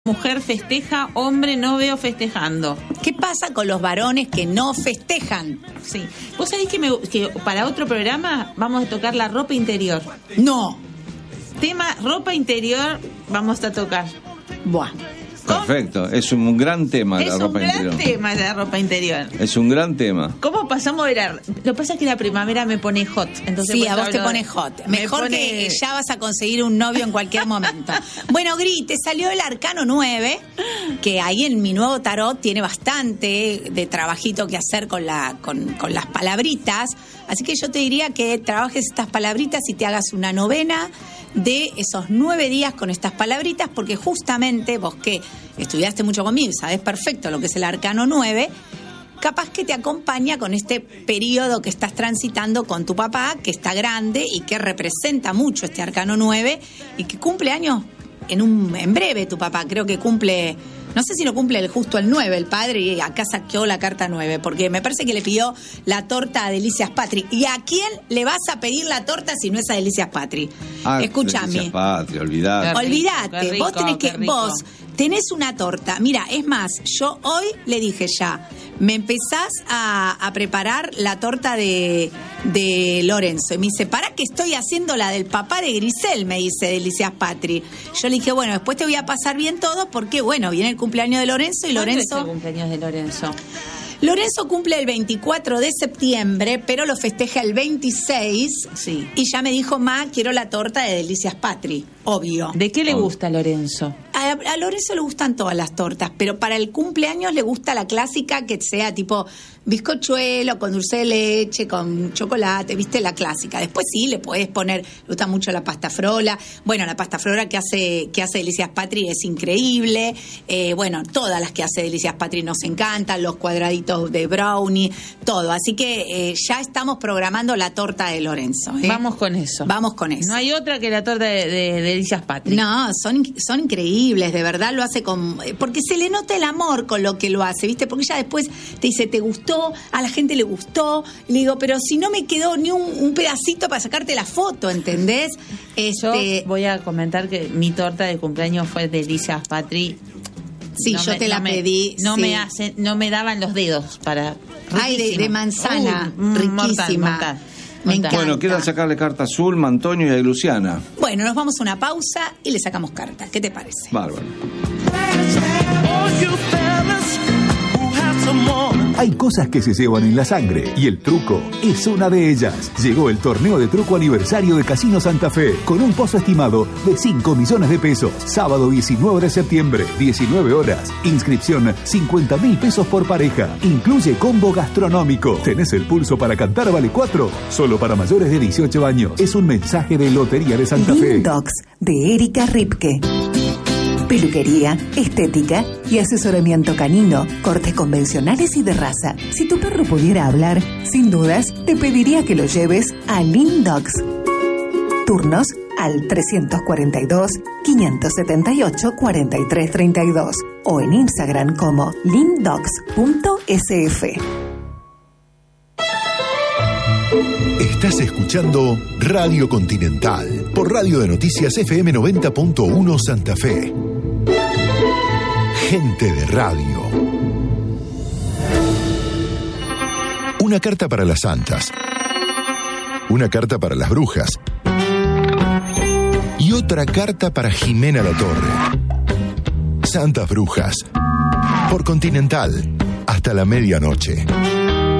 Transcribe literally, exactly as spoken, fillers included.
Mujer festeja, hombre no veo festejando. ¿Qué pasa con los varones que no festejan? Sí. ¿Vos sabés que, me, que para otro programa vamos a tocar la ropa interior? No. Tema ropa interior vamos a tocar. Buah. Perfecto, es un gran tema la ropa interior. Es un gran tema la ropa interior. Es un gran tema. ¿Cómo pasamos de la... Lo que pasa es que la primavera me pone hot. Entonces sí, a vos hablo... te pone hot. Mejor pone... que ya vas a conseguir un novio en cualquier momento. Bueno, Gri, te salió el arcano nueve, que ahí en mi nuevo tarot tiene bastante de trabajito que hacer con, la, con, con las palabritas. Así que yo te diría que trabajes estas palabritas y te hagas una novena de esos nueve días con estas palabritas, porque justamente vos que estudiaste mucho conmigo, sabés perfecto lo que es el arcano nueve, capaz que te acompaña con este periodo que estás transitando con tu papá, que está grande y que representa mucho este arcano nueve y que cumple años en, un, en breve tu papá, creo que cumple... No sé si no cumple el, justo el nueve, el padre, y acá saqueó la carta nueve, porque me parece que le pidió la torta a Delicias Patri. ¿Y a quién le vas a pedir la torta si no es a Delicias Patri? Ah, escúchame. Delicias Patri, olvidate. Olvidate, rico, vos tenés que, vos tenés una torta. Mira, es más, yo hoy le dije ya, me empezás a, a preparar la torta de, de Lorenzo. Y me dice, ¿para qué estoy haciendo la del papá de Grisel? Me dice Delicias Patri. Yo le dije, bueno, después te voy a pasar bien todo, porque bueno, viene el cumpleaños de Lorenzo y Lorenzo... ¿Cuándo es el cumpleaños de Lorenzo? Lorenzo cumple el veinticuatro de septiembre, pero lo festeja el veintiséis. Sí. Y ya me dijo, ma, quiero la torta de Delicias Patri. Obvio. ¿De qué le gusta a Lorenzo? A, a Lorenzo le gustan todas las tortas, pero para el cumpleaños le gusta la clásica, que sea tipo bizcochuelo, con dulce de leche, con chocolate, ¿viste? La clásica. Después sí, le podés poner, le gusta mucho la pasta frola. Bueno, la pasta frola que hace que hace Delicias Patri es increíble. Eh, bueno, todas las que hace Delicias Patri nos encantan, los cuadraditos de brownie, todo. Así que eh, ya estamos programando la torta de Lorenzo. ¿eh? Vamos con eso. Vamos con eso. No hay otra que la torta de, de, de Delicias Patri. No, son, son increíbles, de verdad lo hace con... Porque se le nota el amor con lo que lo hace, ¿viste? Porque ella después te dice, ¿te gustó? A la gente le gustó. Le digo, pero si no me quedó ni un, un pedacito para sacarte la foto, ¿entendés? Este... Yo voy a comentar que mi torta de cumpleaños fue de Delicias Patri. Sí, no yo me, te la no me, pedí. No, sí. me hace, no me daban los dedos para... Ay, de, de manzana, uh, riquísima. Mortal, mortal. Me encanta. Bueno, quieran sacarle carta azul, Mantonio y a Luciana. Bueno, nos vamos a una pausa y le sacamos carta. ¿Qué te parece? Bárbaro. Hay cosas que se llevan en la sangre y el truco es una de ellas. Llegó el torneo de truco aniversario de Casino Santa Fe con un pozo estimado de cinco millones de pesos. Sábado diecinueve de septiembre, diecinueve horas. Inscripción cincuenta mil pesos por pareja. Incluye combo gastronómico. ¿Tenés el pulso para cantar vale cuatro? Solo para mayores de dieciocho años. Es un mensaje de Lotería de Santa Fe. Lindox de Erika Ripke. Peluquería, estética y asesoramiento canino, cortes convencionales y de raza. Si tu perro pudiera hablar, sin dudas, te pediría que lo lleves a Lindox. Turnos al trescientos cuarenta y dos, quinientos setenta y ocho, cuarenta y tres treinta y dos o en Instagram como lindox punto s f. Estás escuchando Radio Continental por Radio de Noticias F M noventa punto uno Santa Fe. Gente de radio. Una carta para las santas. Una carta para las brujas. Y otra carta para Jimena La Torre. Santas Brujas. Por Continental. Hasta la medianoche.